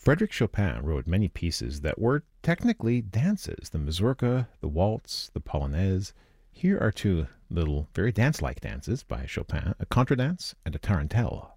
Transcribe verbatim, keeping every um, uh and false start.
Frédéric Chopin wrote many pieces that were technically dances: the mazurka, the waltz, the polonaise. Here are two little very dance-like dances by Chopin, a contradance and a tarantelle.